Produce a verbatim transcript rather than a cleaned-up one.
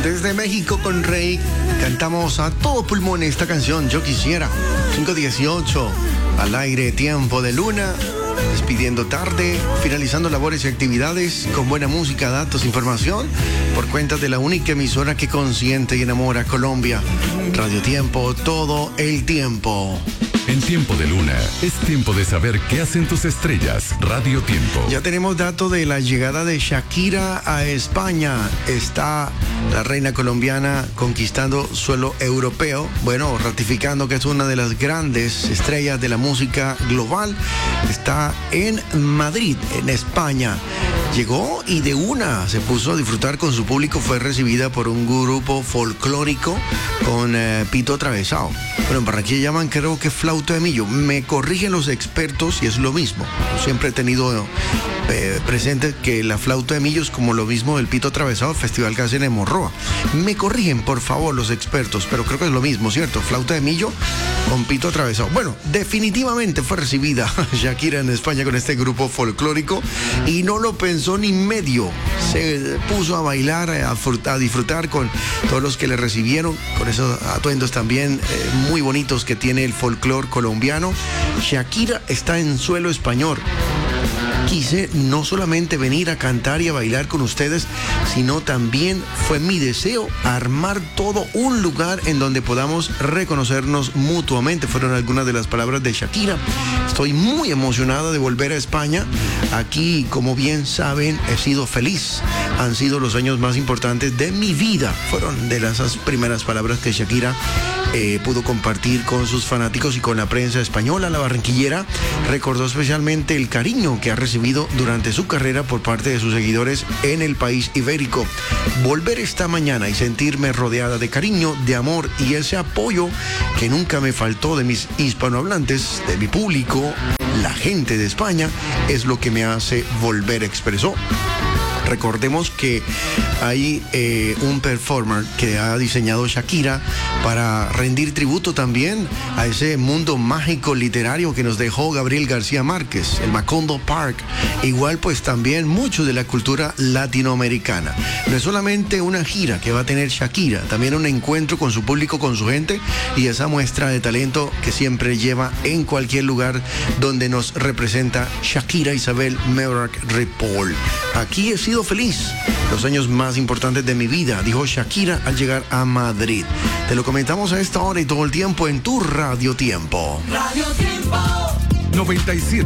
Desde México con Rey cantamos a todo pulmón esta canción, Yo Quisiera. cinco dieciocho, al aire, tiempo de luna. Despidiendo tarde, finalizando labores y actividades con buena música, datos, información, por cuenta de la única emisora que consiente y enamora a Colombia. Radio Tiempo, todo el tiempo. En tiempo de luna, es tiempo de saber qué hacen tus estrellas. Radio Tiempo. Ya tenemos datos de la llegada de Shakira a España. Está la reina colombiana conquistando suelo europeo. Bueno, ratificando que es una de las grandes estrellas de la música global. Está en Madrid, en España. Llegó y de una se puso a disfrutar con su público. Fue recibida por un grupo folclórico con eh, pito atravesado. Bueno, en Barranquilla llaman, creo que flauta de millo. Me corrigen los expertos y es lo mismo. Yo siempre he tenido eh, presente que la flauta de millo es como lo mismo del pito atravesado, festival que hacen en Morroa. Me corrigen, por favor, los expertos, pero creo que es lo mismo, ¿cierto? Flauta de millo con pito atravesado. Bueno, definitivamente fue recibida Shakira en España con este grupo folclórico y no lo pensó ni medio. Se puso a bailar, a, a disfrutar con todos los que le recibieron, con esos atuendos también eh, muy bonitos que tiene el folclore colombiano. Shakira está en suelo español. Quise no solamente venir a cantar y a bailar con ustedes, sino también fue mi deseo armar todo un lugar en donde podamos reconocernos mutuamente. Fueron algunas de las palabras de Shakira. Estoy muy emocionada de volver a España. Aquí, como bien saben, he sido feliz. Han sido los años más importantes de mi vida. Fueron de esas primeras palabras que Shakira eh, pudo compartir con sus fanáticos y con la prensa española. La barranquillera recordó especialmente el cariño que ha recibido durante su carrera por parte de sus seguidores en el país ibérico. Volver esta mañana y sentirme rodeada de cariño, de amor y ese apoyo que nunca me faltó de mis hispanohablantes, de mi público, la gente de España, es lo que me hace volver, expresó. Recordemos que hay eh, un performer que ha diseñado Shakira para rendir tributo también a ese mundo mágico literario que nos dejó Gabriel García Márquez, el Macondo Park. Igual pues también mucho de la cultura latinoamericana. No es solamente una gira que va a tener Shakira, también un encuentro con su público, con su gente y esa muestra de talento que siempre lleva en cualquier lugar donde nos representa Shakira Isabel Mebarak Ripoll. Aquí he sido feliz. Los años más importantes de mi vida, dijo Shakira al llegar a Madrid. Te lo comentamos a esta hora y todo el tiempo en tu Radio Tiempo. Radio Tiempo noventa y siete.